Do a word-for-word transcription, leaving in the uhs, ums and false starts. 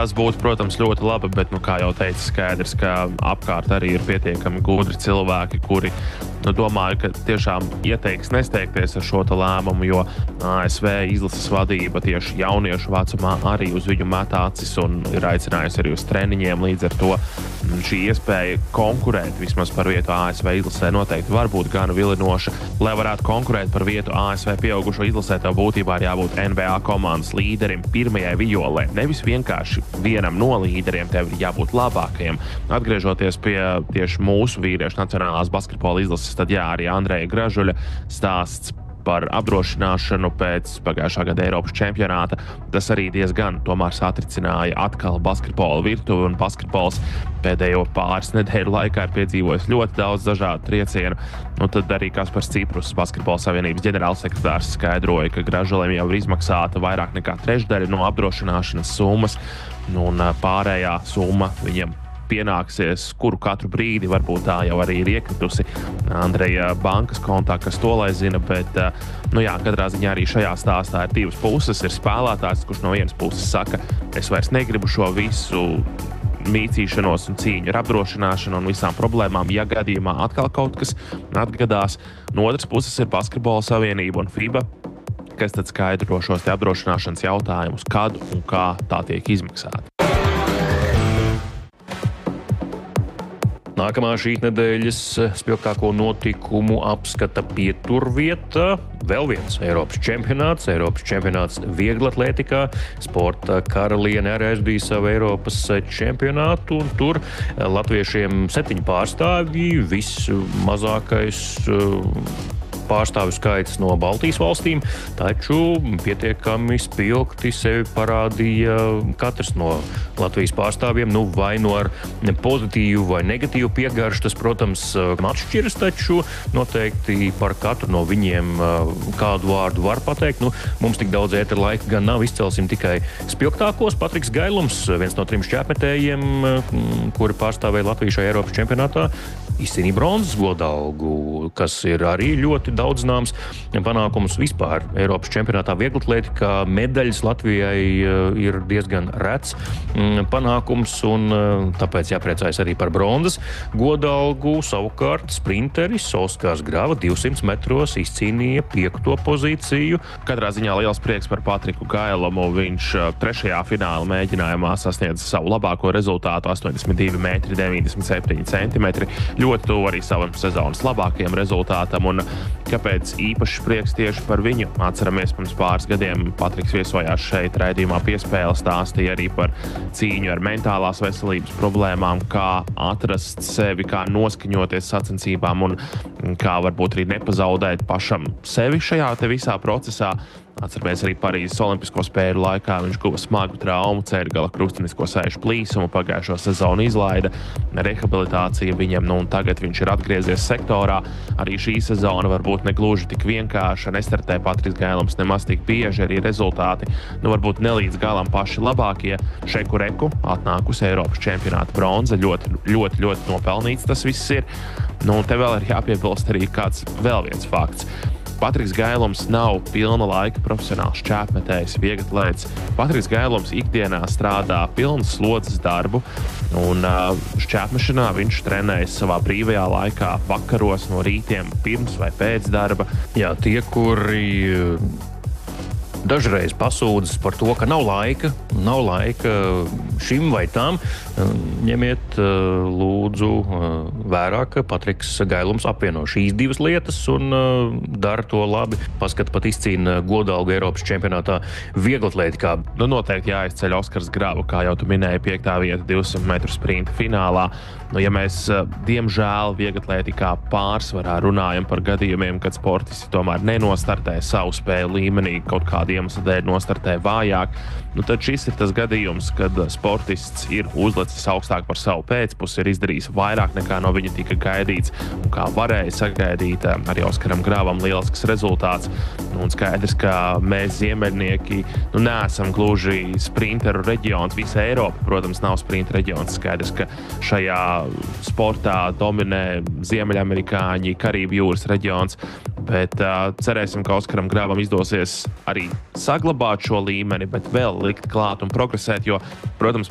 Tas būtu, protams, ļoti labi, bet, nu, kā jau teicu, skaidrs, ka apkārt arī ir pietiekami gudri cilvēki, kuri, nu, domāju, ka tiešām ieteiks nesteigties ar šo lēmumu, jo A S V izlases vadība tieši jauniešu vecumā arī uz viņu met acis un ir aicinājusi arī uz treniņiem. Līdz ar to šī iespēja konkurēt vismaz par vietu A S V izlasē noteikti var būt gan vilinoša. Lai varētu konkurēt par vietu A S V pieaugušo izlasē, tev būtībā ir jābūt N B A komandas līderim pirmajai vijolē. Nevis vienkārši vienam no līderiem, tev ir jābūt labākajam. Atgriežoties pie tieši mūsu vīriešu nacionālās basketbola izlases, tad jā, arī Andreja Gražuļa stāsts par apdrošināšanu pēc pagājušā gada Eiropas čempionāta. Tas arī diezgan tomēr satricināja atkal basketbola virtuvi, un basketbols pēdējo pāris nedēļu laikā ir piedzīvojis ļoti daudz dažādu triecienu. Nu, tad arī Kaspars Ciprus, Basketbola savienības ģenerālsekretārs, skaidroja, ka Gražulim jau ir izmaksāta vairāk nekā trešdaļa no apdrošināšanas summas, un pārējā summa viņam pienāksies, kuru katru brīdi varbūt tā jau arī ir iekritusi Andreja bankas kontā, kas to lai zina, bet, nu jā, katrā ziņā arī šajā stāstā ir divas puses. Ir spēlētājs, kurš no vienas puses saka, es vairs negribu šo visu mīcīšanos un cīņu ar apdrošināšanu un visām problēmām, ja gadījumā atkal kaut kas atgadās. No otras puses ir Basketbola savienība un FIBA, kas tad skaidro šos te apdrošināšanas jautājumus, kad un kā tā tiek izmaksāta. Nākamā šīs nedēļas spilgtāko notikumu apskata pieturvieta. Vēl viens Eiropas čempionāts, Eiropas čempionāts vieglatlētikā. Sporta karaliene arī aizbīja savu Eiropas čempionātu, un tur latviešiem septiņi pārstāvji, viss mazākais pārstāvju skaits no Baltijas valstīm, taču pietiekami spilgti sevi parādīja katrs no Latvijas pārstāvjiem, nu vai no ar pozitīvu vai negatīvu piegaršu. Tas, protams, atšķiras, taču noteikti par katru no viņiem kādu vārdu var pateikt. Nu, mums tik daudz ētera laika gan nav, izcelsim tikai spilgtākos. Patriks Gailums, viens no trim šķēpmetējiem, kuri pārstāvēja Latviju šajā Eiropas čempionātā, izcīnīja bronzas godalgu, kas ir arī ļoti daudz zināms panākums vispār. Eiropas čempionātā vieglatlētikā medaļas Latvijai ir diezgan rets panākums, un tāpēc jāpriecājas arī par bronzas godalgu. Savukārt sprinteris Oskars Grava divsimt metros izcīnīja piekto pozīciju. Katrā ziņā liels prieks par Patriku Gailumu. Viņš trešajā fināla mēģinājumā sasniedza savu labāko rezultātu - astoņdesmit divi metri deviņdesmit septiņi centimetri. Ļoti tuvu arī savam sezonas labākajam rezultātam, un kāpēc īpaši prieks tieši par viņu? Atceramies, pirms pāris gadiem Patriks viesojās šeit raidījumā Piespēle, stāstīja arī par cīņu ar mentālās veselības problēmām, kā atrast sevi, kā noskaņoties sacensībām un kā varbūt arī nepazaudēt pašam sevi šajā te visā procesā. Atceramies arī Parīzes Olimpisko spēļu laikā viņš guva smagu traumu, ķērgala krustinisko sēžu plīsumu, pagājušo sezonu izlaida, rehabilitācija viņam, nu un tagad viņš ir atgriezies sektorā. Arī šī sezona varbūt negluži tik vienkārša, nestartē Patriks Gailums nemaz tik bieži, arī rezultāti, nu varbūt ne līdz galam paši labākie. Šeku Reku atnākusi Eiropas čempionāta bronza, ļoti, ļoti, ļoti nopelnīts tas viss ir. Nu, te vēl ir jāpiebilst arī kāds vēl viens fakts. Patriks Gailums nav pilna laika profesionāls šķēpmetējs, vieglatlēts. Patriks Gailums ikdienā strādā pilnas slodzes darbu, un šķēpmešanā viņš trenējas savā brīvajā laikā vakaros no rītiem pirms vai pēc darba. Jā, tie, kuri dažreiz pasūdzas par to, ka nav laika, nav laika šim vai tam, ņemiet lūdzu vērā, ka Patriks Gailums apvieno šīs divas lietas un dara to labi. Paskat, pat izcīna godalgu Eiropas čempionātā vieglatlētikā. Nu, noteikti jāizceļ Oskars Grava, kā jau tu minēji, piektā vieta divsimt metru sprinta finālā. Nu, ja mēs, diemžēl, vieglatlētikā pārsvarā runājam par gadījumiem, kad sportisti tomēr nenostartē savu spēju līmenī, kaut kādu iemeslu dēļ nostartē vājāk, nu, tad šis ir tas gadījums, kad sportists ir uzlicis augstāk par savu pēcpusi, ir izdarījis vairāk nekā no viņa tika gaidīts, un kā varēja sagaidīt arī Oskaram Gravam lielisks rezultāts. Nu, un skaidrs, ka mēs ziemeļnieki nu, neesam gluži sprinteru reģions. Visa Eiropa, protams, nav sprinta reģions. Skaidrs, ka šajā sportā dominē ziemeļamerikāņi, Karību jūras reģions, bet uh, cerēsim, ka Oskaram Gravam izdosies arī saglabāt šo līmeni, bet vēl likt klāt un progresēt, jo, protams,